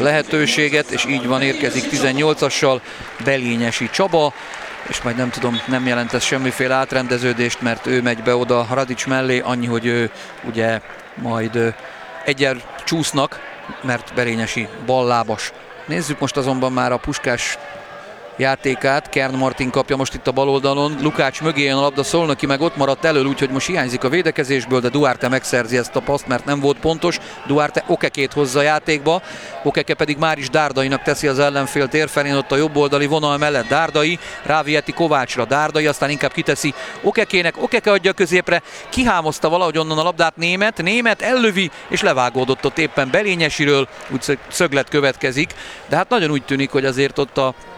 lehetőséget, és így van, érkezik 18-assal Belényesi Csaba, és majd nem tudom, nem jelent ez semmiféle átrendeződést, mert ő megy be oda Radics mellé, annyi, hogy ő ugye majd egyen csúsznak, mert Belényesi ballábas. Nézzük most azonban már a Puskás játékát. Kern Martin kapja most itt a bal oldalon, Lukács mögé jön a labda, Szolnoki meg ott maradt elől, úgyhogy most hiányzik a védekezésből, de Duarte megszerzi ezt a paszt, mert nem volt pontos. Duarte Okekét hozza a játékba, Okeke pedig már is Dárdainak teszi az ellenfél térfelén, ott a jobb oldali vonal mellett Dárdai, ráviheti Kovácsra, Dárdai aztán inkább kiteszi Okekének, Okeke adja középre, kihámozta valahogy onnan a labdát Német ellövi, és levágódott ott éppen Belényesiről, úgy szöglet következik, de hát nagyon úgy tűnik, hogy azért ott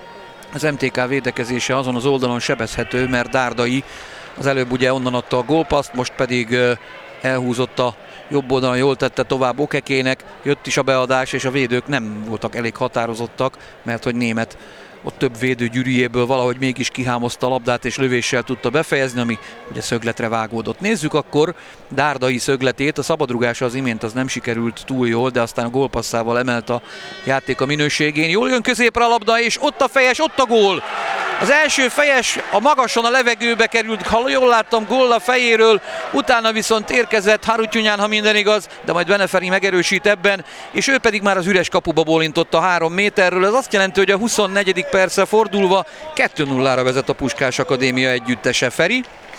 az MTK védekezése azon az oldalon sebezhető, mert Dárdai az előbb ugye onnan adta a gólpaszt, most pedig elhúzott a jobb oldalon, jól tette tovább Okekének, jött is a beadás, és a védők nem voltak elég határozottak, mert hogy Német ott több védő gyűrűjéből valahogy mégis kihámozta a labdát, és lövéssel tudta befejezni, ami ugye szögletre vágódott. Nézzük akkor Dárdai szögletét, a szabadrugása az imént az nem sikerült túl jól, de aztán a gólpasszával emelt a játék a minőségén. Jól jön középre a labda, és ott a fejes, ott a gól! Az első fejes a magason a levegőbe került, ha jól láttam, gól a fejéről, utána viszont érkezett Harutyunyan, ha minden igaz, de majd Beneferi megerősít ebben, és ő pedig már az üres kapuba bólintott a 3 méterről. Ez azt jelenti, hogy a 24. perccel fordulva 2-0-ra vezet a Puskás Akadémia együttese. Feri?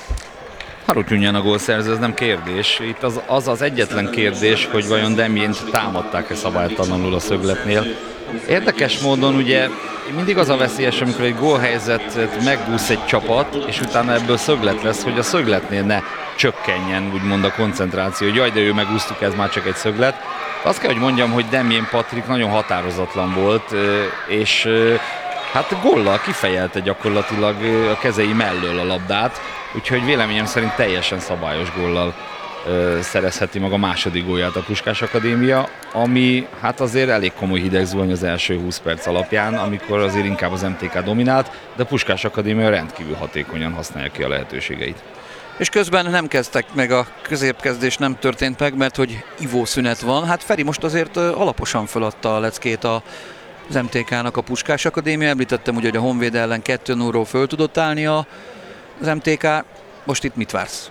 Harutyunyan a gólszerző, ez nem kérdés. Itt az egyetlen kérdés, hogy vajon Demjént támadták-e szabálytalanul a szögletnél. Érdekes módon ugye mindig az a veszélyes, amikor egy gólhelyzetet megúsz egy csapat, és utána ebből szöglet lesz, hogy a szögletnél ne csökkenjen úgymond a koncentráció, hogy jaj, de ő megúsztuk, ez már csak egy szöglet. Azt kell, hogy mondjam, hogy Demjén Patrik nagyon határozatlan volt, és hát góllal kifejelte gyakorlatilag a kezei mellől a labdát, úgyhogy véleményem szerint teljesen szabályos góllal szerezheti meg a második gólját a Puskás Akadémia, ami hát azért elég komoly hidegzuhany az első 20 perc alapján, amikor azért inkább az MTK dominált, de a Puskás Akadémia rendkívül hatékonyan használja ki a lehetőségeit. És közben nem kezdtek meg, a középkezdés nem történt meg, mert hogy ivószünet van. Hát Feri most azért alaposan feladta a leckét az MTK-nak a Puskás Akadémia. Említettem ugye, hogy a Honvéd ellen 2-0-ról föl tudott állni az MTK. Most itt mit vársz?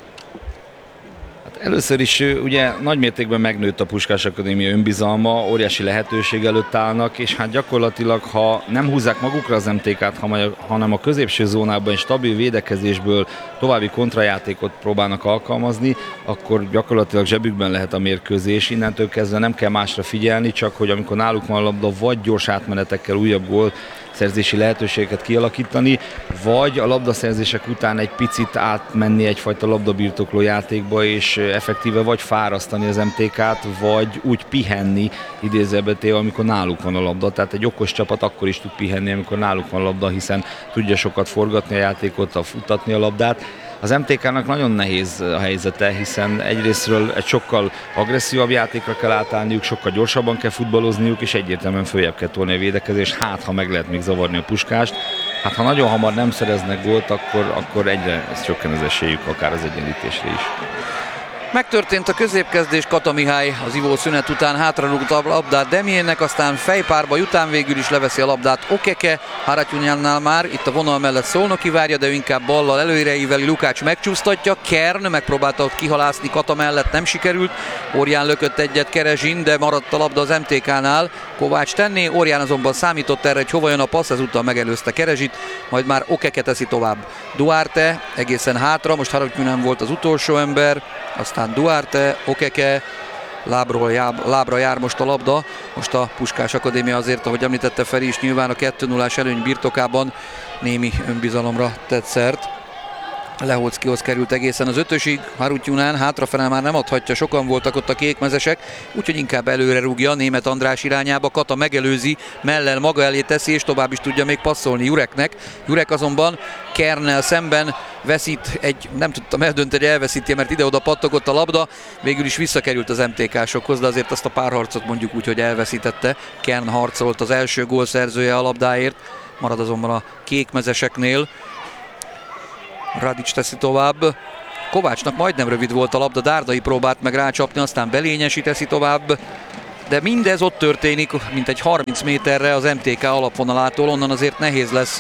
Először is ugye nagymértékben megnőtt a Puskás Akadémia önbizalma, óriási lehetőség előtt állnak, és hát gyakorlatilag, ha nem húzzák magukra az MTK-t, hanem a középső zónában és stabil védekezésből további kontrajátékot próbálnak alkalmazni, akkor gyakorlatilag zsebükben lehet a mérkőzés. Innentől kezdve nem kell másra figyelni, csak hogy amikor náluk van a labda, vagy gyors átmenetekkel újabb gól szerzési lehetőségeket kialakítani, vagy a labdaszerzések után egy picit átmenni egyfajta labdabirtokló játékba, és effektíve vagy fárasztani az MTK-t, vagy úgy pihenni idézőjelben, amikor náluk van a labda. Tehát egy okos csapat akkor is tud pihenni, amikor náluk van a labda, hiszen tudja sokat forgatni a játékot, futtatni a labdát. Az MTK-nak nagyon nehéz a helyzete, hiszen egyrésztről egy sokkal agresszívabb játékra kell átállniuk, sokkal gyorsabban kell futballozniuk, és egyértelműen följebb kell tolni a védekezést, hát ha meg lehet még zavarni a Puskást. Hát ha nagyon hamar nem szereznek gólt, akkor egyre csökken az esélyük, akár az egyenlítésre is. Megtörtént a középkezdés, Kata Mihály az ivószünet után hátrarúgta a labdát Demjénnek, aztán fejpárba után végül is leveszi a labdát Okeke, Harutyunyannál már, itt a vonal mellett Szolnoki várja, de ő inkább ballal előreíveli, Lukács megcsúsztatja, Kern megpróbálta ott kihalászni Kata mellett, nem sikerült, Orján lökött egyet Kerezsin, de maradt a labda az MTK-nál, Kovács tenné, Orján azonban számított erre, hogy hova jön a passz, ezúttal megelőzte Kerezsit, majd már Okeke teszi tovább. Duarte egészen hátra, most Harutyunyan volt az utolsó ember, aztán Duarte, Okeke, lábra jár most a labda. Most a Puskás Akadémia azért, ahogy említette Feri is, nyilván a 2-0-ás előny birtokában némi önbizalomra tett szert. Lehockihoz került egészen az 5-ösig, Harutyunyan hátrafele már nem adhatja, sokan voltak ott a kékmezesek, úgyhogy inkább előre rúgja Németh András irányába, Kata megelőzi, mellel maga elé teszi, és tovább is tudja még passzolni Jureknek. Jurek azonban Kernnel szemben veszít nem tudtam eldönteni, elveszíti, mert ide-oda pattogott a labda, végül is visszakerült az MTK-sokhoz, de azért azt a párharcot mondjuk úgy, hogy elveszítette. Kern harcolt az első gólszerzője a labdáért, marad azonban a kékmezeseknél. Radics teszi tovább, Kovácsnak majdnem rövid volt a labda, Dárdai próbált meg rácsapni, aztán Belényesi teszi tovább, de mindez ott történik, mint egy 30 méterre az MTK alapvonalától, onnan azért nehéz lesz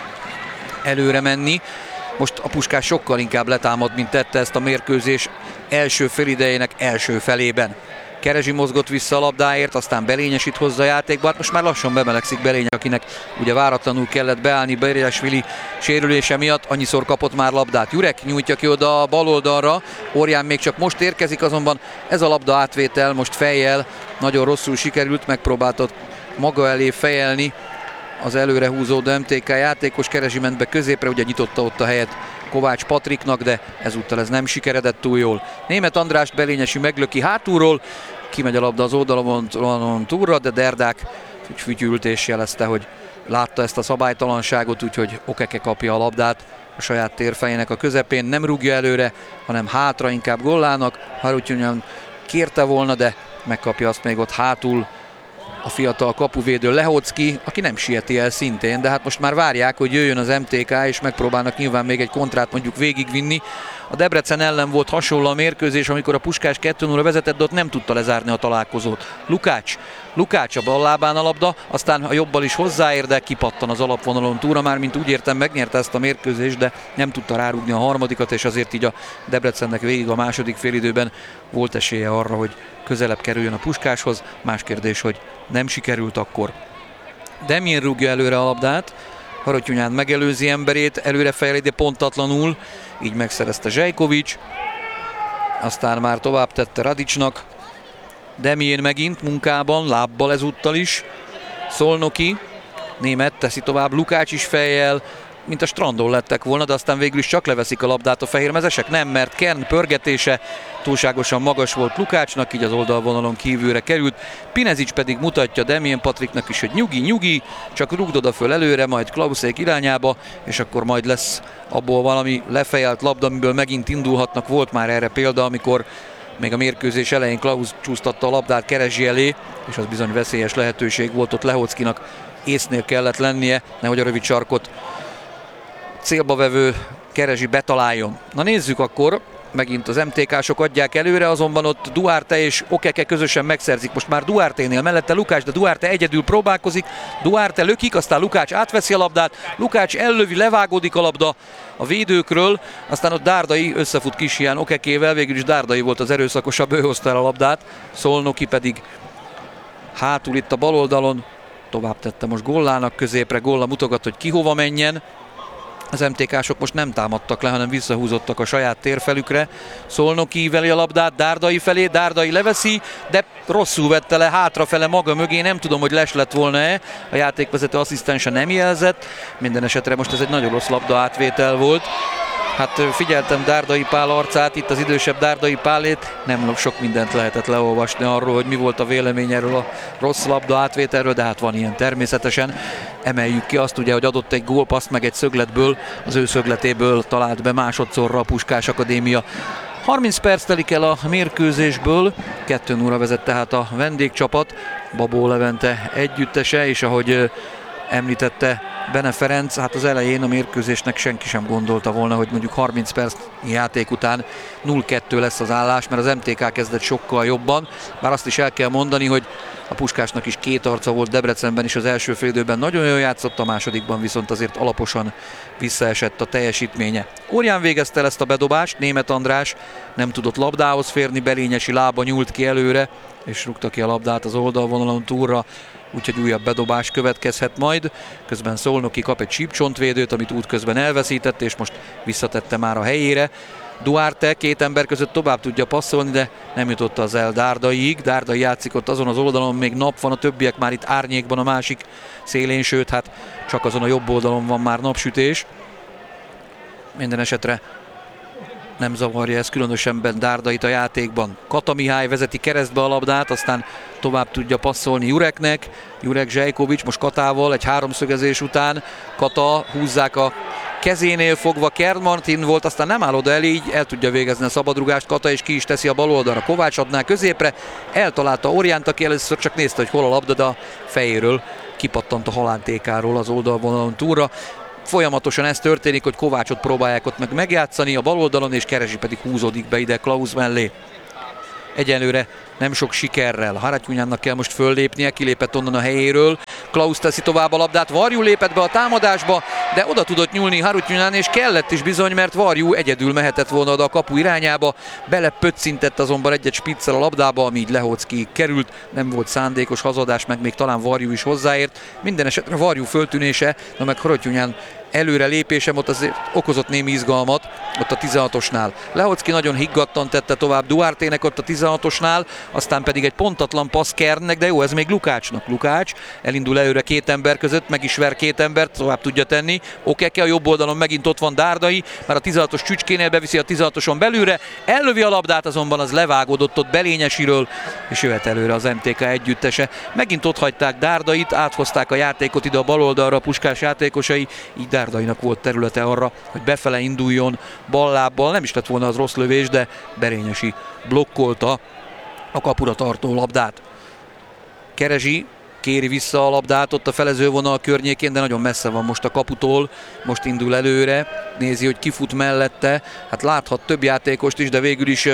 előre menni. Most a Puskás sokkal inkább letámad, mint tette ezt a mérkőzés első félidejének első felében. Kerezsi mozgott vissza a labdáért, aztán Belényesít hozza a játékba. Hát most már lassan bemelegszik Belény, akinek ugye váratlanul kellett beállni Beriasvili sérülése miatt. Annyiszor kapott már labdát. Jurek nyújtja ki oda a bal oldalra. Orján még csak most érkezik, azonban ez a labda átvétel most fejjel nagyon rosszul sikerült. Megpróbáltott maga elé fejelni az előre húzódó MTK játékos. Kerezsi ment be középre, ugye nyitotta ott a helyet Kovács Patriknak, de ezúttal ez nem sikeredett túl jól. Németh Andrást Belényesi meglöki hátulról, kimegy a labda az oldalon túlra, de Derdák fütyült és jelezte, hogy látta ezt a szabálytalanságot, úgyhogy Okeke kapja a labdát a saját térfejének a közepén. Nem rúgja előre, hanem hátra, inkább Gollának. Harutyunyan kérte volna, de megkapja azt még ott hátul a fiatal kapuvédő Lehocki, aki nem sieti el szintén, de hát most már várják, hogy jöjjön az MTK, és megpróbálnak nyilván még egy kontrát mondjuk végigvinni. A Debrecen ellen volt hasonló a mérkőzés, amikor a Puskás 2-0-ra vezetett, de ott nem tudta lezárni a találkozót. Lukács a bal lábán a labda, aztán a jobbal is hozzáér, de kipattan az alapvonalon túlra, már mint úgy értem megnyerte ezt a mérkőzést, de nem tudta rárúgni a harmadikat, és azért így a Debrecennek végig a második félidőben volt esélye arra, hogy közelebb kerüljön a Puskáshoz. Más kérdés, hogy nem sikerült akkor. Demjén rúgja előre a labdát, Harotyunyán megelőzi emberét, előre fejeli, de pontatlanul, így megszerezte Zsejkovics, aztán már tovább tette Radicsnak. Demjén megint munkában, lábbal ezúttal is, Szolnoki, Németh teszi tovább, Lukács is fejjel, mint a strandon lettek volna, de aztán végül is csak leveszik a labdát a fehérmezesek, nem, mert Kern pörgetése túlságosan magas volt Lukácsnak, így az oldalvonalon kívülre került. Pinezics pedig mutatja Demjén Patriknak is, hogy nyugi, csak rúgd oda föl előre, majd Klauszék irányába, és akkor majd lesz abból valami lefejelt labda, amiből megint indulhatnak. Volt már erre példa, amikor még a mérkőzés elején Klaus csúsztatta a labdát Kerezsi elé, és az bizony veszélyes lehetőség volt, ott Lehockinak észnél kellett lennie, nehogy a rövid sarkot célba vevő Kerezsi betaláljon. Na nézzük akkor, megint az MTK-sok adják előre, azonban ott Duarte és Okeke közösen megszerzik. Most már Duarténél mellette Lukács, de Duarte egyedül próbálkozik. Duarte lökik, aztán Lukács átveszi a labdát, Lukács ellövi, levágódik a labda a védőkről, aztán ott Dárdai összefut kis hián Okekével, végül is Dárdai volt az erőszakosabb, ő hozta el a labdát, Szolnoki pedig hátul itt a bal oldalon, tovább tette most Gollának középre, Golla mutogat, hogy ki hova menjen. Az MTK-sok most nem támadtak le, hanem visszahúzottak a saját térfelükre. Szolnoki veli a labdát Dárdai felé, Dárdai leveszi, de rosszul vette le hátrafele maga mögé, nem tudom, hogy les lett volna-e, a játékvezető asszisztense nem jelzett, minden esetre most ez egy nagyon rossz labda átvétel volt. Hát figyeltem Dárdai Pál arcát, itt az idősebb Dárdai Pálét, nem sok mindent lehetett leolvasni arról, hogy mi volt a vélemény erről a rossz labda átvételről, de hát van ilyen természetesen. Emeljük ki azt ugye, hogy adott egy gólpasszt, meg egy szögletből, az ő szögletéből talált be másodszorra a Puskás Akadémia. 30 perc telik el a mérkőzésből, 2-0-ra vezet tehát a vendégcsapat, Babó Levente együttese, és ahogy említette Bene Ferenc, hát az elején a mérkőzésnek senki sem gondolta volna, hogy mondjuk 30 perc játék után 0-2 lesz az állás, mert az MTK kezdett sokkal jobban, bár azt is el kell mondani, hogy a Puskásnak is két arca volt Debrecenben is az első félidőben, nagyon jól játszott, a másodikban viszont azért alaposan visszaesett a teljesítménye. Orján végezte el ezt a bedobást, Németh András nem tudott labdához férni, Belényesi lába nyúlt ki előre, és rúgta ki a labdát az oldalvonalon túlra, úgyhogy újabb bedobás következhet majd. Közben Szolnoki kap egy sípcsontvédőt, amit útközben elveszített, és most visszatette már a helyére. Duarte két ember között tovább tudja passzolni, de nem jutott az el Dárdaiig. Dárdai játszik ott azon az oldalon, még nap van, a többiek már itt árnyékban a másik szélén, sőt, hát csak azon a jobb oldalon van már napsütés. Minden esetre nem zavarja ez különösen Dárdait a játékban. Kata Mihály vezeti keresztbe a labdát, aztán tovább tudja passzolni Jureknek. Jurek Zsejkovics most Katával egy háromszögezés után. Kata húzzák a kezénél fogva, Kern Martin volt, aztán nem áll oda elé, így el tudja végezni a szabadrugást Kata, és ki is teszi a bal oldalra. Kovács adná középre, eltalálta Orjánt, aki először csak nézte, hogy hol a labda, de a fejéről kipattant a halántékáról az oldalvonalon túlra. Folyamatosan ez történik, hogy Kovácsot próbálják ott megjátszani a bal oldalon, és Kerezsi pedig húzódik be ide Klaus mellé. egyelőre nem sok sikerrel. Haratyunyánnak kell most föllépnie, kilépett onnan a helyéről. Klaus teszi tovább a labdát, Varjú lépett be a támadásba, de oda tudott nyúlni Haratyunyán, és kellett is bizony, mert Varjú egyedül mehetett volna oda a kapu irányába. Belepöccintett azonban egy-egy spiccel a labdába, ami így Lehocki került, nem volt szándékos hazadás, meg még talán Varjú is hozzáért. Minden esetre Varjú föltűnése, na meg Haratyunyán előre lépésem ott azért okozott némi izgalmat ott a 16-osnál. Lehocki nagyon higgadtan tette tovább Duartének ott a 16-osnál, aztán pedig egy pontatlan passz Kernnek, de jó, ez még Lukácsnak. Lukács elindul előre két ember között, meg is ver két embert, tovább tudja tenni. Okeke a jobb oldalon megint ott van Dárdai, már a 16-os Csücskénél beviszi a 16-oson belülre, ellövi a labdát, azonban az levágódott ott Belényesiről, és jöhet előre az MTK együttese. Megint ott hagyták Dárdait, áthozták a játékot ide a bal oldalra a Puskás játékosai, így Dárdainak volt területe arra, hogy befele induljon ballábbal. Nem is lett volna az rossz lövés, de Berényesi blokkolta a kapura tartó labdát. Kerezsi kéri vissza a labdát ott a felezővonal környékén, de nagyon messze van most a kaputól. Most indul előre, nézi, hogy kifut mellette. Hát láthat több játékost is, de végül is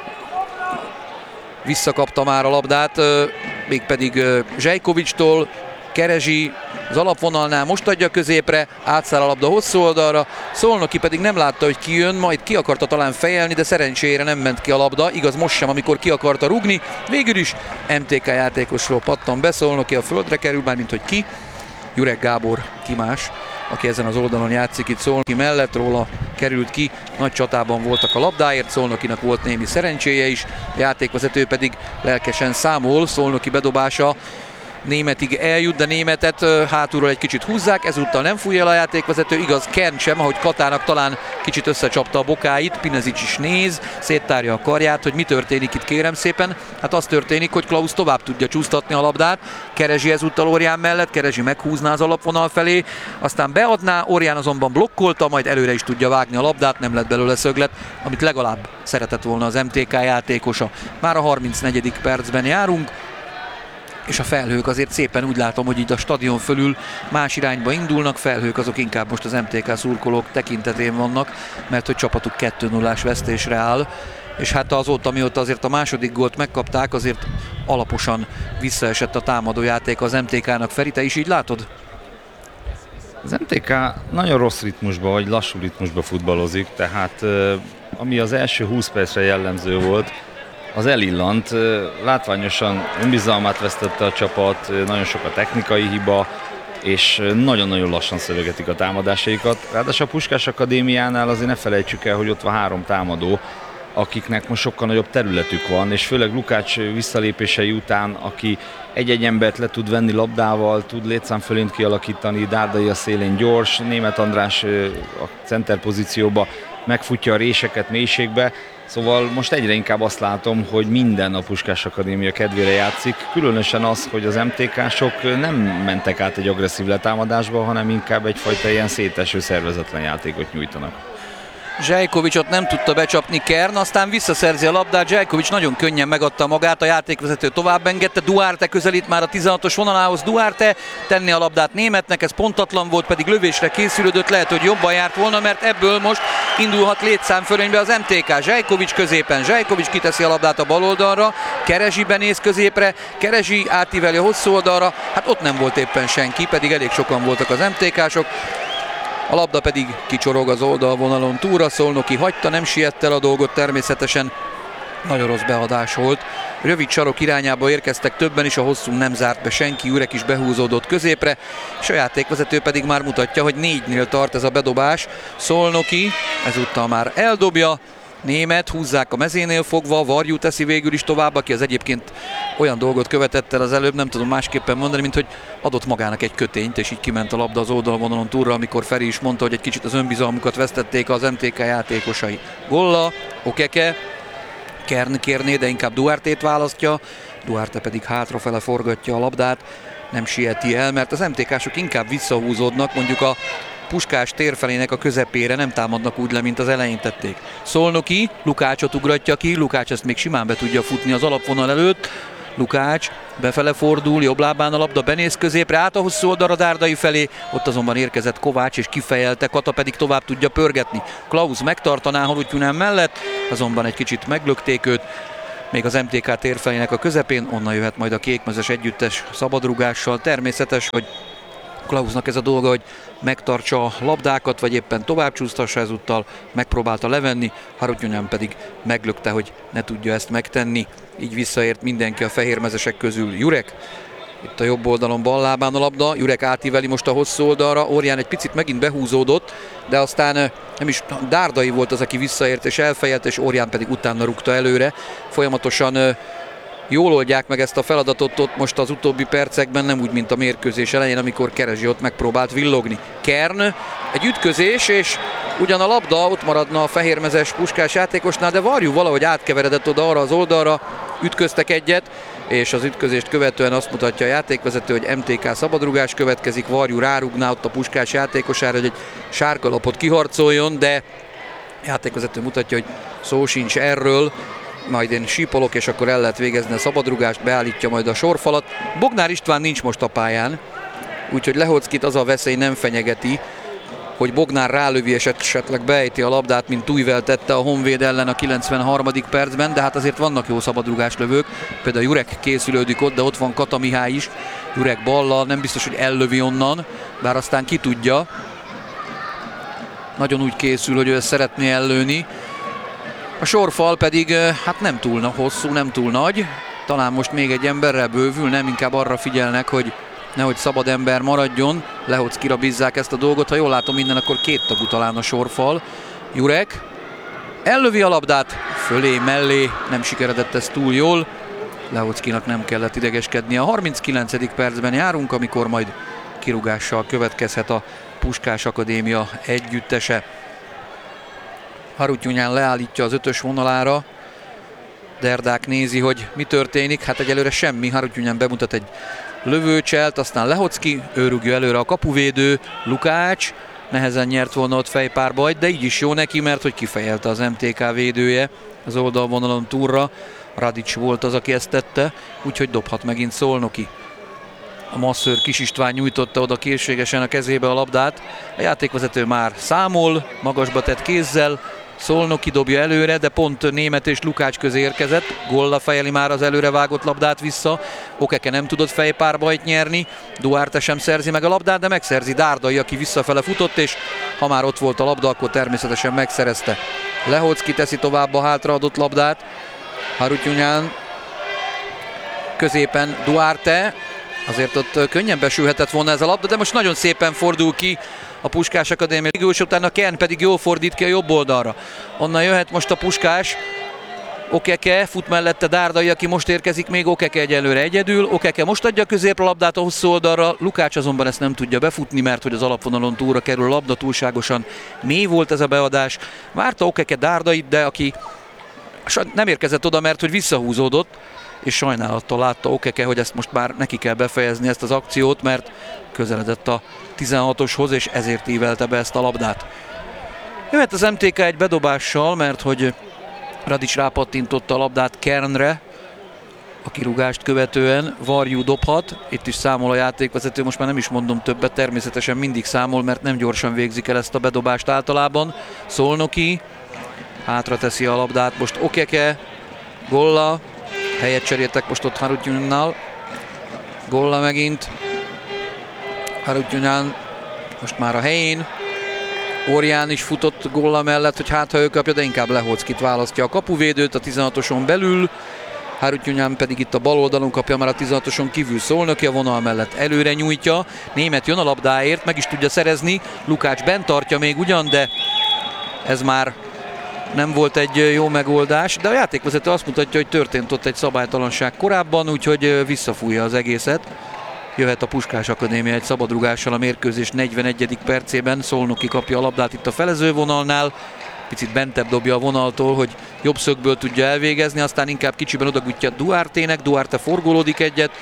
visszakapta már a labdát, mégpedig Zsejkovicstól. Kerezsi az alapvonalnál most adja középre, átszáll a labda hosszú oldalra, Szolnoki pedig nem látta, hogy ki jön, majd ki akarta talán fejelni, de szerencsére nem ment ki a labda, igaz most sem, amikor ki akarta rugni. Végül is MTK játékosról pattan be, Szolnoki a földre kerül, mármint hogy ki. Jurek Gábor ki más, aki ezen az oldalon játszik itt Szolnoki mellett, róla került ki, nagy csatában voltak a labdáért, Szolnokinak volt némi szerencséje is, a játékvezető pedig lelkesen számol, Szolnoki bedobása Németig eljut, de Németet hátulról egy kicsit húzzák, ezúttal nem fújja el a játékvezető, igaz Kern sem, ahogy Katának talán kicsit összecsapta a bokáit, Pinezic is néz, széttárja a karját, hogy mi történik itt, kérem szépen. Hát az történik, hogy Klaus tovább tudja csúsztatni a labdát, Kerezsi ezúttal Orján mellett, Kerezsi meghúzná az alapvonal felé, aztán beadná, Orján azonban blokkolta, majd előre is tudja vágni a labdát, nem lett belőle szöglet, amit legalább szeretett volna az MTK játékosa. Már a 34. percben járunk, és a felhők azért szépen úgy látom, hogy így a stadion fölül más irányba indulnak, felhők azok inkább most az MTK szurkolók tekintetén vannak, mert hogy csapatuk 2-0-ás vesztésre áll, és hát azóta, mióta azért a második gólt megkapták, azért alaposan visszaesett a támadójáték az MTK-nak. Feri, te is így látod? Az MTK nagyon rossz ritmusba, vagy lassú ritmusba futballozik, tehát ami az első 20 percre jellemző volt, az elillant, látványosan önbizalmát vesztette a csapat, nagyon sok a technikai hiba, és nagyon-nagyon lassan szövegetik a támadásaikat. Ráadásul a Puskás Akadémiánál azért ne felejtsük el, hogy ott van 3 támadó, akiknek most sokkal nagyobb területük van, és főleg Lukács visszalépései után, aki egy-egy embert le tud venni labdával, tud létszámfölényt kialakítani, Dárdai a szélén gyors, Németh András a center pozícióba megfutja a réseket mélységbe. Szóval most egyre inkább azt látom, hogy minden a Puskás Akadémia kedvére játszik, különösen az, hogy az MTK-sok nem mentek át egy agresszív letámadásba, hanem inkább egyfajta ilyen széteső szervezetlen játékot nyújtanak. Zsejkovicsot nem tudta becsapni Kern, aztán visszaszerzi a labdát, Zsejkovics nagyon könnyen megadta magát, a játékvezető tovább engedte, Duarte közelít már a 16-os vonalához, Duarte tenni a labdát Németnek, ez pontatlan volt, pedig lövésre készülődött, lehet, hogy jobban járt volna, mert ebből most indulhat létszámfölénybe az MTK. Zsejkovics középen, Zsejkovics kiteszi a labdát a bal oldalra, Kerezsi benéz középre, Kerezsi átíveli a hosszú oldalra, hát ott nem volt éppen senki, pedig elég sokan voltak az MTK-sok. A labda pedig kicsorog az oldalvonalon túlra, Szolnoki hagyta, nem siette el a dolgot természetesen, nagyon rossz beadás volt. Rövid sarok irányába érkeztek többen is, a hosszú nem zárt be senki, Jurek is behúzódott középre, és a játékvezető pedig már mutatja, hogy 4-nél tart ez a bedobás. Szolnoki ezúttal már eldobja, Németh húzzák a mezénél fogva, Varjú teszi végül is tovább, aki az egyébként olyan dolgot követett el az előbb, nem tudom másképpen mondani, mint hogy adott magának egy kötényt, és így kiment a labda az oldalvonalon túlra, amikor Feri is mondta, hogy egy kicsit az önbizalmukat vesztették az MTK játékosai. Golla, Okeke, Kern kérné, de inkább Duartét választja, Duarte pedig hátrafele forgatja a labdát, nem sieti el, mert az MTK-sok inkább visszahúzódnak, mondjuk a Puskás térfelének a közepére, nem támadnak úgy le, mint az elején tették. Szolnoki, Lukácsot ugratja ki, Lukács ezt még simán be tudja futni az alapvonal előtt. Lukács befele fordul, jobb lábán a labda, benéz középre, át a hosszú oldalra Dárdai felé, ott azonban érkezett Kovács és kifejelte, Kata pedig tovább tudja pörgetni. Klaus megtartaná Haratyunyán mellett, azonban egy kicsit meglökték őt. még az MTK térfelének a közepén, onnan jöhet majd a kékmezes együttes szabadrúgással. Természetes, hogy Klausnak ez a dolga, hogy megtartsa a labdákat, vagy éppen tovább csúsztassa, ezúttal megpróbálta levenni, Harutyunyan pedig meglökte, hogy ne tudja ezt megtenni. Így visszaért mindenki a fehérmezesek közül. Jurek, itt a jobb oldalon bal lábán a labda, Jurek átíveli most a hosszú oldalra, Orján egy picit megint behúzódott, de aztán nem is Dárdai volt az, aki visszaért és elfejelt, és Orján pedig utána rúgta előre. Folyamatosan jól oldják meg ezt a feladatot ott most az utóbbi percekben, nem úgy, mint a mérkőzés elején, amikor Kerezsi ott megpróbált villogni. Kern, egy ütközés, és ugyan a labda ott maradna a fehérmezes Puskás játékosnál, de Varjú valahogy átkeveredett oda arra az oldalra, ütköztek egyet, és az ütközést követően azt mutatja a játékvezető, hogy MTK szabadrugás következik, Varjú rárugná ott a Puskás játékosára, hogy egy sárgalapot kiharcoljon, de a játékvezető mutatja, hogy szó sincs erről, majd én sípolok, és akkor el lehet végezni a szabadrugást, beállítja majd a sorfalat. Bognár István nincs most a pályán, úgyhogy Lehockit az a veszély nem fenyegeti, hogy Bognár rálövi és esetleg beejti a labdát, mint Tujvel tette a Honvéd ellen a 93. percben, de hát azért vannak jó szabadrugáslövők. Például Jurek készülődik ott, de ott van Kata Mihály is. Jurek ballal, nem biztos, hogy ellövi onnan, bár aztán ki tudja. Nagyon úgy készül, hogy ő szeretné ellőni. A sorfal pedig hát nem túl hosszú, nem túl nagy. Talán most még egy emberrel bővül, nem, inkább arra figyelnek, hogy nehogy szabad ember maradjon. Lehockira bízzák ezt a dolgot. Ha jól látom minden, akkor két tagú talán a sorfal. Jurek ellövi a labdát, fölé, mellé, nem sikeredett ez túl jól. Lehockinak nem kellett idegeskedni. A 39. percben járunk, amikor majd kirúgással következhet a Puskás Akadémia együttese. Harutyunyan leállítja az 5-ös vonalára. Derdák nézi, hogy mi történik. Hát egyelőre semmi. Harutyunyan bemutat egy lövőcselt, aztán Lehocki, ő rúgja előre a kapuvédő, Lukács. Nehezen nyert volna ott fejpárbajt, de így is jó neki, mert hogy kifejelte az MTK védője az oldalvonalon túlra. Radics volt az, aki ezt tette, úgyhogy dobhat megint Szolnoki. A masszőr Kis István nyújtotta oda készségesen a kezébe a labdát. A játékvezető már számol, magasba tett kézzel. Szolnoki dobja előre, de pont Német és Lukács közé érkezett. Golla fejeli már az előrevágott labdát vissza. Okeke nem tudott fejpárbajt nyerni. Duarte sem szerzi meg a labdát, de megszerzi Dárdai, aki visszafele futott, és ha már ott volt a labda, akkor természetesen megszerezte. Lehocki teszi tovább a hátraadott labdát. Harutyunyan középen Duarte. Azért ott könnyen besülhetett volna ez a labda, de most nagyon szépen fordul ki a Puskás Akadémia, és utána Kern pedig jól fordít ki a jobb oldalra. Onnan jöhet most a Puskás. Okeke fut mellette Dárdai, aki most érkezik, még Okeke egyelőre egyedül. Okeke most adja középre a labdát a hosszú oldalra, Lukács azonban ezt nem tudja befutni, mert hogy az alapvonalon túlra kerül a labda, túlságosan mély volt ez a beadás. Várta Okeke Dárdait, de aki nem érkezett oda, mert hogy visszahúzódott, és sajnálattal látta Okeke, hogy ezt most már neki kell befejezni ezt az akciót, mert közeledett a 16-oshoz, és ezért ívelte be ezt a labdát. Jöhet az MTK egy bedobással, mert hogy Radics rápattintotta a labdát Kernre, a kirúgást követően Varjú dobhat, itt is számol a játékvezető, most már nem is mondom többet, természetesen mindig számol, mert nem gyorsan végzik el ezt a bedobást általában. Szolnoki hátra teszi a labdát, most Okeke, Golla, helyet cseréltek most ott Harutyunyannal. Golla megint. Harutyunyan most már a helyén. Orján is futott Golla mellett, hogy hát ha ő kapja, de inkább Lehockit választja a kapuvédőt a 16-oson belül. Harutyunyan pedig itt a bal oldalon kapja már a 16-oson kívül Szolnoki, a vonal mellett előre nyújtja. Német jön a labdáért, meg is tudja szerezni. Lukács bent tartja még ugyan, de ez már nem volt egy jó megoldás, de a játékvezető azt mutatja, hogy történt ott egy szabálytalanság korábban, úgyhogy visszafújja az egészet. Jöhet a Puskás Akadémia egy szabadrugással a mérkőzés 41. percében. Szolnoki kapja a labdát itt a felezővonalnál. Picit bentebb dobja a vonaltól, hogy jobb szögből tudja elvégezni, aztán inkább kicsiben odagutja Duartének. Duarte forgolódik egyet.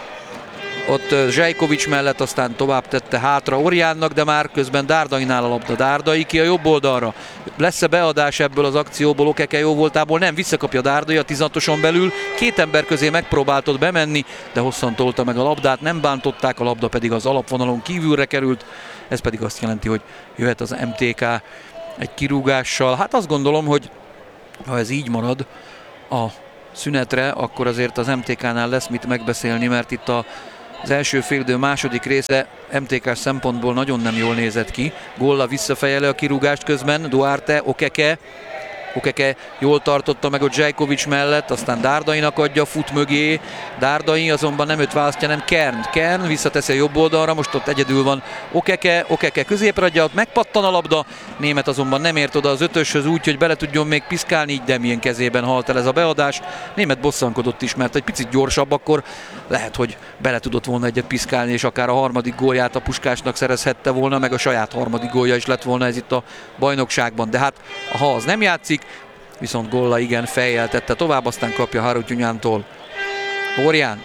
Ott Zsejkovics mellett, aztán tovább tette hátra Orjánnak, de már közben Dárdainál a labda. Dárdai ki a jobb oldalra. Lesz-e beadás ebből az akcióból, Okeke jó voltából? Nem, visszakapja Dárdai a 16-oson belül. Két ember közé megpróbált ott bemenni, de hosszan tolta meg a labdát, nem bántották, a labda pedig az alapvonalon kívülre került. Ez pedig azt jelenti, hogy jöhet az MTK egy kirúgással. Hát azt gondolom, hogy ha ez így marad, a szünetre, akkor azért az MTK-nál lesz mit megbeszélni, mert itt az első félidő második része MTK-s szempontból nagyon nem jól nézett ki. Golla visszafejeli a kirúgást közben, Duarte, Okeke jól tartotta meg a Zsajkovics mellett, aztán Dárdainak adja, fut mögé. Dárdai azonban nem őt választja, nem Kern visszateszi a jobb oldalra, most ott egyedül van Okeke középre adja, megpattan a labda, német azonban nem ért oda az ötöshöz úgy, hogy bele tudjon még piszkálni, így Demien kezében halt el ez a beadás. Német bosszankodott is, mert egy picit gyorsabb, akkor lehet, hogy bele tudott volna egyet piszkálni, és akár a harmadik gólját a Puskásnak szerezhette volna, meg a saját harmadik gólja is lett volna ez itt a bajnokságban. De hát ha az nem játszik, viszont Golla igen fejjel tette tovább, aztán kapja Harutyunyántól. Orján.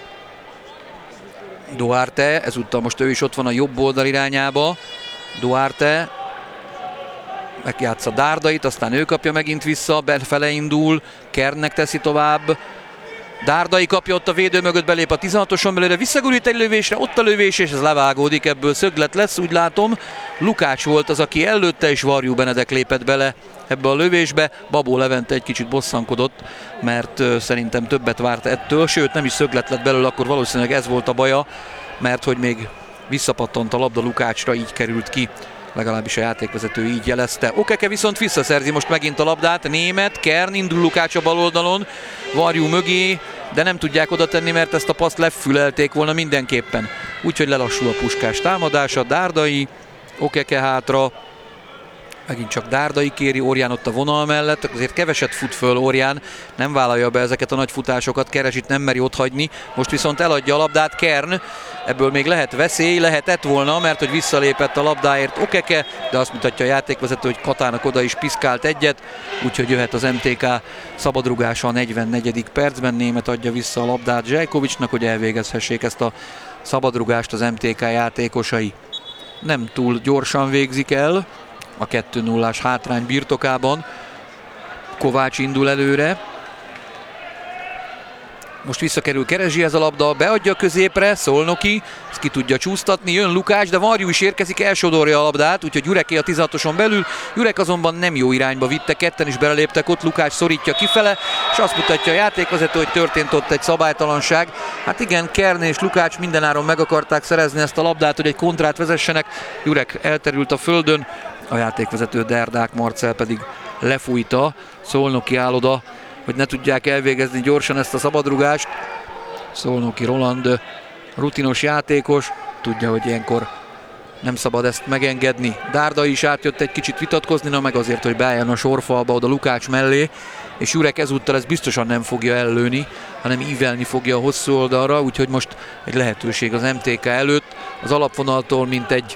Duarte, ezúttal most ő is ott van a jobb oldal irányába. Duarte megjátsza Dárdait, aztán ő kapja megint vissza, befele indul, Kernnek teszi tovább. Dárdai kapja ott a védő mögött, belép a 16-oson belőle, visszagurít egy lövésre, ott a lövés, és ez levágódik, ebből szöglet lesz, úgy látom. Lukács volt az, aki előtte, és Varjú Benedek lépett bele ebbe a lövésbe. Babó Levente egy kicsit bosszankodott, mert szerintem többet várt ettől, sőt nem is szöglet lett belőle, akkor valószínűleg ez volt a baja, mert hogy még visszapattant a labda Lukácsra, így került ki. Legalábbis a játékvezető így jelezte. Okeke viszont visszaszerzi most megint a labdát. Német, Kern, indul Lukács a bal oldalon. Varjú mögé, de nem tudják oda tenni, mert ezt a paszt lefülelték volna mindenképpen. Úgyhogy lelassul a Puskás támadása. Dárdai, Okeke hátra. Megint csak Dárdai kéri, Orján ott a vonal mellett, azért keveset fut föl Orján, nem vállalja be ezeket a nagy futásokat, Keresit nem meri otthagyni, most viszont eladja a labdát Kern, ebből még lehet veszély, lehetett volna, mert hogy visszalépett a labdáért Okeke, de azt mutatja a játékvezető, hogy Katának oda is piszkált egyet, úgyhogy jöhet az MTK szabadrugása a 44. percben, Német adja vissza a labdát Zsajkovicsnak, hogy elvégezhessék ezt a szabadrugást az MTK játékosai. Nem túl gyorsan végzik el a 2-0-ás hátrány birtokában. Kovács indul előre. Most visszakerül Kerezsihez a labda, beadja középre, Szolnoki, ezt ki tudja csúsztatni, jön Lukács, de Varjú is érkezik, elsodorja a labdát, úgyhogy Jureké a 16-oson belül. Jurek azonban nem jó irányba vitte, ketten is beleléptek ott, Lukács szorítja kifele, és azt mutatja a játékvezető, hogy történt ott egy szabálytalanság. Hát igen, Kern és Lukács mindenáron meg akarták szerezni ezt a labdát, hogy egy kontrát vezessenek. Jurek elterült a földön, a játékvezető Derdák Marcell pedig lefújta, Szolnoki áll oda, hogy ne tudják elvégezni gyorsan ezt a szabadrugást. Szolnoki Roland rutinos játékos, tudja, hogy ilyenkor nem szabad ezt megengedni. Dárdai is átjött egy kicsit vitatkozni, na meg azért, hogy beálljon a sorfalba oda Lukács mellé, és Jurek ezúttal ezt biztosan nem fogja ellőni, hanem ívelni fogja a hosszú oldalra, úgyhogy most egy lehetőség az MTK előtt. Az alapvonaltól mintegy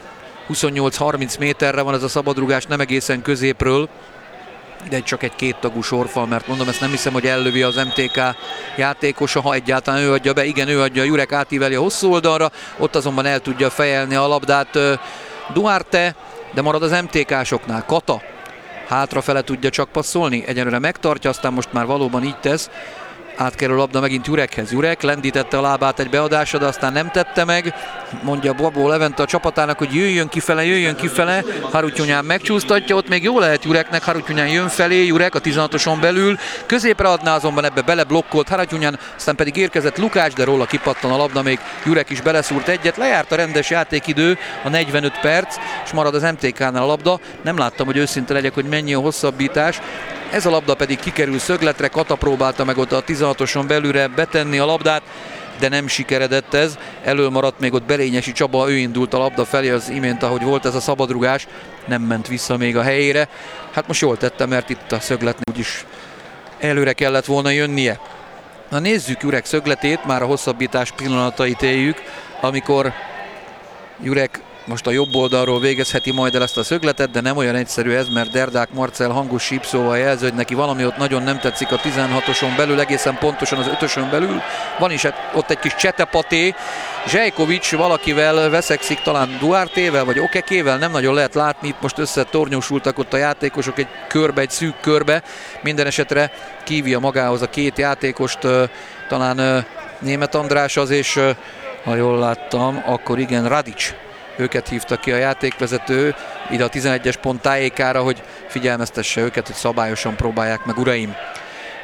28-30 méterre van ez a szabadrugás, nem egészen középről, de csak egy kéttagú sorfal, mert mondom, ezt nem hiszem, hogy ellövi az MTK játékosa, ha egyáltalán ő adja be. Igen, ő adja, Jurek átíveli a hosszú oldalra, ott azonban el tudja fejelni a labdát Duarte, de marad az MTK-soknál. Kata hátrafele tudja csak passzolni, egyenlőre megtartja, aztán most már valóban így tesz. Átkerül a labda megint Jurekhez. Jurek lendítette a lábát egy beadásra, de aztán nem tette meg. Mondja Babó Levente a csapatának, hogy jöjjön kifele. Harutyunyán megcsúsztatja, ott még jó lehet Jureknek, Harutyunyán jön felé, Jurek a 16-oson belül. Középre adná, azonban ebbe beleblokkolt Harutyunyán, aztán pedig érkezett Lukács, de róla kipattan a labda, még Jurek is beleszúrt egyet. Lejárt a rendes játékidő, a 45 perc, és marad az MTK-nál a labda. Nem láttam, hogy őszinte legyek, hogy mennyi a hosszabbítás. Ez a labda pedig kikerül szögletre, Kata próbálta meg ott a 16-oson belülre betenni a labdát, de nem sikeredett ez. Elől maradt még ott Berényesi Csaba, ő indult a labda felé az imént, ahogy volt ez a szabadrugás, nem ment vissza még a helyére. Hát most jól tette, mert itt a szögletnél úgyis előre kellett volna jönnie. Na nézzük Jurek szögletét, már a hosszabbítás pillanatait éljük, amikor Jurek most a jobb oldalról végezheti majd el ezt a szögletet, de nem olyan egyszerű ez, mert Derdák Marcell hangos sípszóval jelzi, hogy neki valami ott nagyon nem tetszik a 16-oson belül, egészen pontosan az 5-ösön belül. Van is ott egy kis csetepaté. Zsajkovics valakivel veszekszik, talán Duartével vagy Okekével, nem nagyon lehet látni, itt most összetornyosultak ott a játékosok egy körbe, egy szűk körbe. Minden esetre kívja magához a két játékost, talán Német András az, és ha jól láttam, akkor igen, Radics. Őket hívta ki a játékvezető ide a 11-es pont tájékára, hogy figyelmeztesse őket, hogy szabályosan próbálják meg, uraim.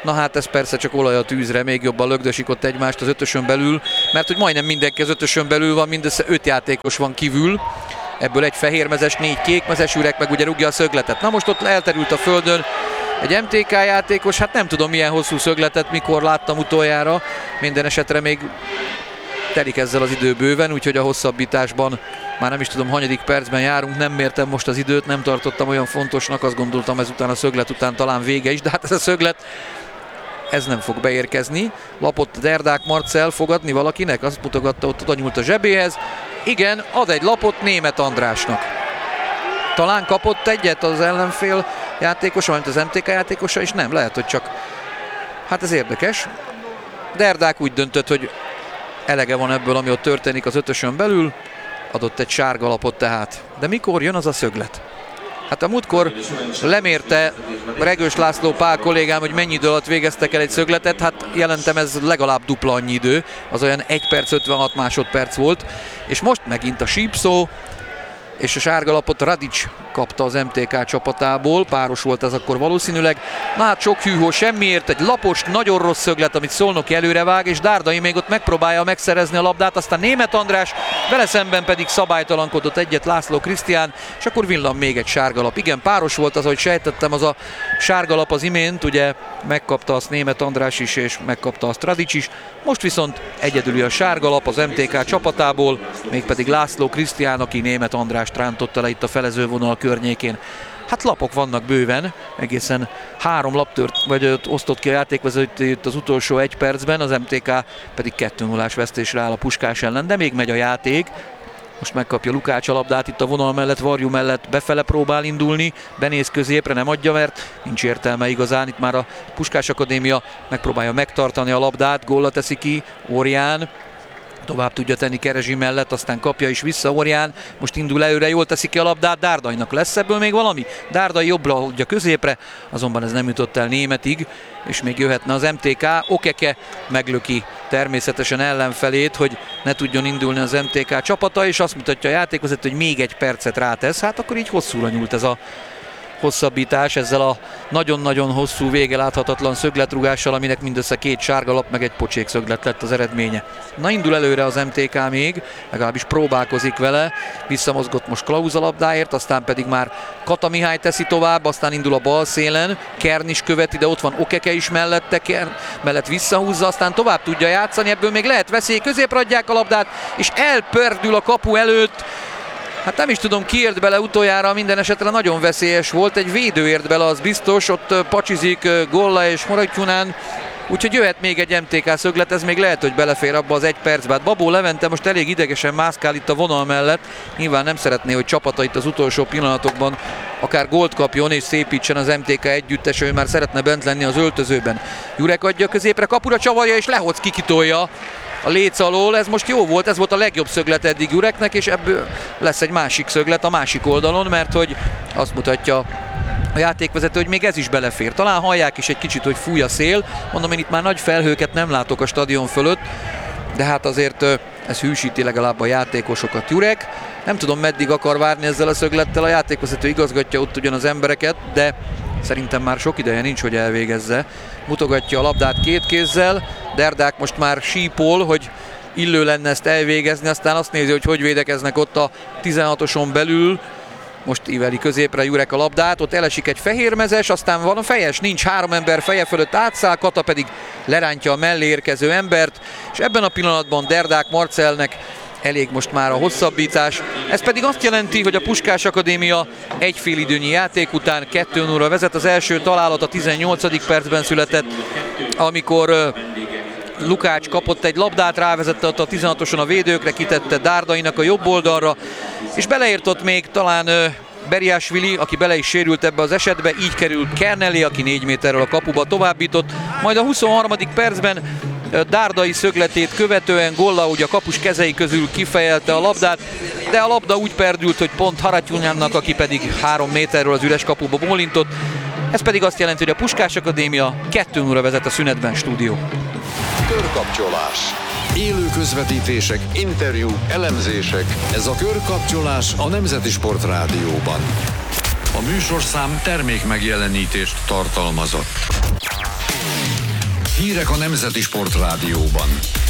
Na hát ez persze csak olaj a tűzre, még jobban lögdösik ott egymást az ötösön belül, mert hogy majdnem mindenki az ötösön belül van, mindössze 5 játékos van kívül. Ebből egy fehérmezes, 4 kékmezes, Jurek meg ugye rúgja a szögletet. Na most ott elterült a földön egy MTK játékos, hát nem tudom milyen hosszú szögletet, mikor láttam utoljára, minden esetre még telik ezzel az idő bőven, úgyhogy a hosszabbításban már nem is tudom, hanyadik percben járunk, nem mértem most az időt, nem tartottam olyan fontosnak, azt gondoltam ezután a szöglet után talán vége is, de hát ez a szöglet, ez nem fog beérkezni. Lapot Derdák Marcell fogadni valakinek, azt mutogatta, ott oda nyúlt a zsebéhez. Igen, ad egy lapot Németh Andrásnak. Talán kapott egyet az ellenfél játékosa, mint az MTK játékosa, és nem, lehet, hogy csak... Hát ez érdekes. Derdák úgy döntött, hogy elege van ebből, ami ott történik az ötösön belül. Adott egy sárga lapot tehát. De mikor jön az a szöglet? Hát a múltkor lemérte Regős László Pál kollégám, hogy mennyi idő alatt végeztek el egy szögletet, hát jelentem ez legalább dupla annyi idő, az olyan 1 perc 56 másodperc volt, és most megint a sípszó, és a sárgalapot Radics kapta az MTK csapatából, páros volt ez akkor valószínűleg. Na hát sok hűhó semmiért, egy lapos, nagyon rossz szöglet, amit Szolnoki előrevág, és Dárdai még ott megpróbálja megszerezni a labdát, aztán Németh András, vele szemben pedig szabálytalankodott egyet László Krisztián, és akkor villan még egy sárgalap. Igen, páros volt az, ahogy sejtettem, az a sárgalap az imént, ugye megkapta azt Németh András is, és megkapta azt Radics is. Most viszont egyedüli a sárgalap az MTK csapatából, mégpedig László Krisztián, aki Németh Andrást rántotta le itt a felezővonal környékén. Hát lapok vannak bőven, egészen 3 laptört, vagy osztott ki a játékvezető itt az utolsó 1 percben, az MTK pedig 2-0-ás vesztésre áll a Puskás ellen, de még megy a játék. Most megkapja Lukács a labdát itt a vonal mellett, Varjú mellett befele próbál indulni, benéz középre, nem adja, mert nincs értelme igazán. Itt már a Puskás Akadémia megpróbálja megtartani a labdát, gólla teszi ki Órián. Tovább tudja tenni Kerezsi mellett, aztán kapja is vissza Órián. Most indul előre, jól teszi ki a labdát Dárdainak. Lesz ebből még valami? Dárdai jobbra adja középre, azonban ez nem jutott el Némethig, és még jöhetne az MTK. Okeke meglöki természetesen ellenfelét, hogy ne tudjon indulni az MTK csapata, és azt mutatja a játékvezető, hogy még 1 percet rátesz. Hát akkor így hosszúra nyúlt ez a hosszabbítás ezzel a nagyon-nagyon hosszú, vége láthatatlan szögletrúgással, aminek mindössze 2 sárgalap, meg egy pocsék szöglet lett az eredménye. Na, indul előre az MTK még, legalábbis próbálkozik vele, visszamozgott most Klauz a labdáért, aztán pedig már Kata Mihály teszi tovább, aztán indul a bal szélen, Kern is követi, de ott van Okeke is mellette, Kern mellett visszahúzza, aztán tovább tudja játszani, ebből még lehet veszély, középre adják a labdát, és elpördül a kapu előtt. Hát nem is tudom, ki ért bele utoljára, minden esetre nagyon veszélyes volt, egy védő ért bele, az biztos, ott pacsizik Golla és Moratyunán, úgyhogy jöhet még egy MTK szöglet, ez még lehet, hogy belefér abba az 1 percbe. Hát Babó Levente most elég idegesen mászkál itt a vonal mellett, nyilván nem szeretné, hogy csapata itt az utolsó pillanatokban akár gólt kapjon és szépítsen az MTK együttes, ő már szeretne bent lenni az öltözőben. Jurek adja középre, kapura csavarja és Lehocki kitolja a léc alól, ez most jó volt, ez volt a legjobb szöglet eddig Jureknek, és ebből lesz egy másik szöglet a másik oldalon, mert hogy azt mutatja a játékvezető, hogy még ez is belefér. Talán hallják is egy kicsit, hogy fúj a szél, mondom, én itt már nagy felhőket nem látok a stadion fölött, de hát azért ez hűsíti legalább a játékosokat. Jurek, nem tudom meddig akar várni ezzel a szöglettel, a játékvezető igazgatja ott ugyan az embereket, de szerintem már sok ideje nincs, hogy elvégezze. Mutogatja a labdát 2 kézzel, Derdák most már sípol, hogy illő lenne ezt elvégezni, aztán azt nézi, hogy védekeznek ott a 16-oson belül. Most íveli középre Jurek a labdát, ott elesik egy fehérmezes, aztán van a fejes, nincs, 3 ember feje fölött átszáll, Kata pedig lerántja a mellé érkező embert, és ebben a pillanatban Derdák Marcellnek elég most már a hosszabbítás. Ez pedig azt jelenti, hogy a Puskás Akadémia egy félidőnyi játék után 2-0-ra vezet. Az első találat a 18. percben született, amikor Lukács kapott egy labdát, rávezette ott a 16-oson a védőkre, kitette Dárdainak a jobb oldalra, és beleért ott még talán Beriásvili, aki bele is sérült ebbe az esetbe, így került Kernelé, aki 4 méterről a kapuba továbbított, majd a 23. percben Dárdai szögletét követően Golla ugye a kapus kezei közül kifejelte a labdát, de a labda úgy perdült, hogy pont Haratyunyannak, aki pedig 3 méterről az üres kapuba bólintott. Ez pedig azt jelenti, hogy a Puskás Akadémia 2-0-ra vezet a szünetben. Stúdió. Körkapcsolás. Élő közvetítések, interjúk, elemzések. Ez a Körkapcsolás a Nemzeti Sport Rádióban. A műsorszám termék megjelenítést tartalmazott. Hírek a Nemzeti Sportrádióban.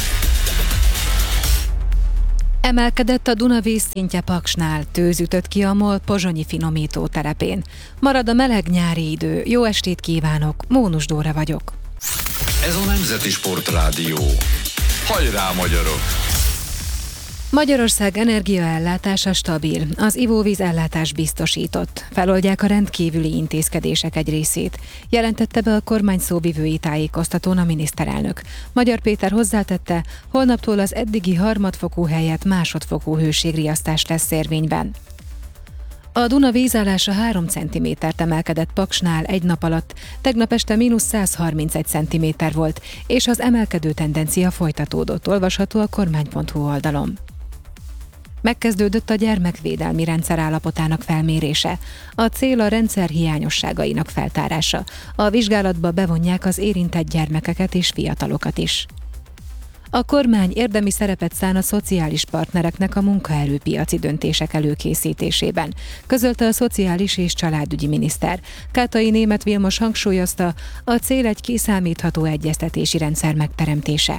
Emelkedett a Dunavíz szintje Paksnál, tőz ütött ki a MOL pozsonyi finomító terepén. Marad a meleg nyári idő, jó estét kívánok, Mónus Dóra vagyok. Ez a Nemzeti Sportrádió. Hajrá, magyarok! Magyarország energiaellátása stabil, az ivóvíz ellátás biztosított. Feloldják a rendkívüli intézkedések egy részét. Jelentette be a kormány szóvivői tájékoztatón a miniszterelnök. Magyar Péter hozzátette, holnaptól az eddigi harmadfokú helyett másodfokú hőségriasztás lesz érvényben. A Duna vízállása 3 cm-t emelkedett Paksnál egy nap alatt, tegnap este -131 cm volt, és az emelkedő tendencia folytatódott, olvasható a kormány.hu oldalon. Megkezdődött a gyermekvédelmi rendszer állapotának felmérése. A cél a rendszer hiányosságainak feltárása. A vizsgálatba bevonják az érintett gyermekeket és fiatalokat is. A kormány érdemi szerepet szán a szociális partnereknek a munkaerőpiaci döntések előkészítésében, közölte a szociális és családügyi miniszter. Kátai Németh Vilmos hangsúlyozta, a cél egy kiszámítható egyeztetési rendszer megteremtése.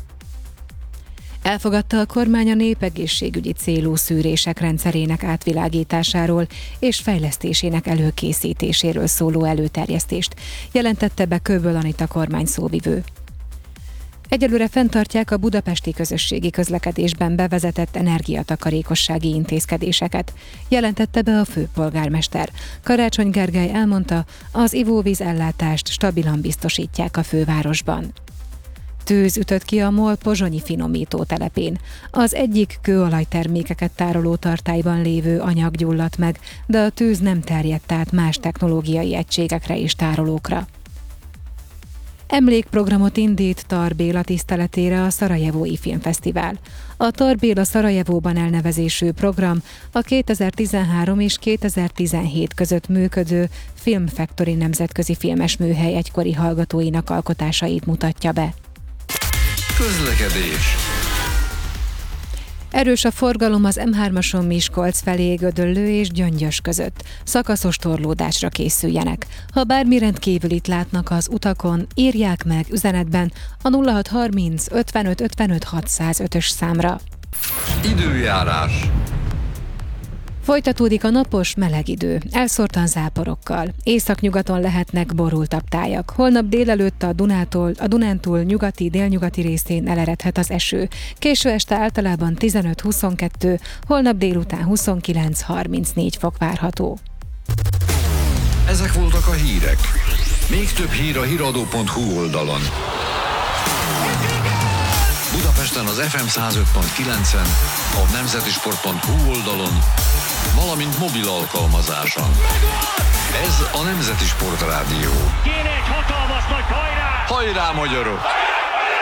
Elfogadta a kormány a népegészségügyi célú szűrések rendszerének átvilágításáról és fejlesztésének előkészítéséről szóló előterjesztést, jelentette be Kőböl Anita kormány szóvivő. Egyelőre fenntartják a budapesti közösségi közlekedésben bevezetett energiatakarékossági intézkedéseket, jelentette be a főpolgármester. Karácsony Gergely elmondta, az ivóvíz ellátást stabilan biztosítják a fővárosban. Tőz ütött ki a MOL pozsonyi finomító telepén. Az egyik kőolajtermékeket tároló tartályban lévő anyag gyulladt meg, de a tűz nem terjedt át más technológiai egységekre és tárolókra. Emlékprogramot indít Tar Béla tiszteletére a Szarajevói Filmfesztivál. A Tar Béla Szarajevóban elnevezésű program a 2013 és 2017 között működő Film Factory nemzetközi filmes műhely egykori hallgatóinak alkotásait mutatja be. Közlekedés. Erős a forgalom az M3-ason Miskolc felé Gödöllő és Gyöngyös között. Szakaszos torlódásra készüljenek. Ha bármi rendkívülit látnak az utakon, írják meg üzenetben a 0630 55 55 605-ös számra. Időjárás. Folytatódik a napos, meleg idő, elszórtan záporokkal. Északnyugaton lehetnek borultabb tájak. Holnap délelőtt a Dunántúl nyugati, délnyugati részén eleredhet az eső. Késő este általában 15-22, holnap délután 29-34 fok várható. Ezek voltak a hírek. Még több hír a hiradó.hu oldalon. Budapesten az FM 105.9-en, a nemzetisport.hu oldalon, valamint mobil alkalmazáson. Ez a Nemzeti Sportrádió. Kéne egy hatalmas nagy hajrá! Hajrá, magyarok!